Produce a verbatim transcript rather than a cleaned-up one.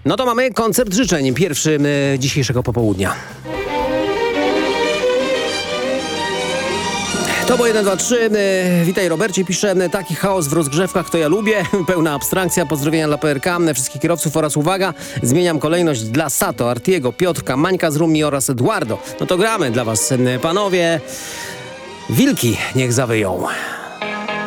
No to mamy koncert życzeń, pierwszy y, dzisiejszego popołudnia. To było jeden, dwa, trzy. Witaj Robercie, pisze, taki chaos w rozgrzewkach to ja lubię, pełna abstrakcja, pozdrowienia dla P R K, wszystkich kierowców oraz uwaga, zmieniam kolejność dla Sato, Artiego, Piotrka, Mańka z Rumi oraz Eduardo. No to gramy dla was, panowie. Wilki niech zawyją.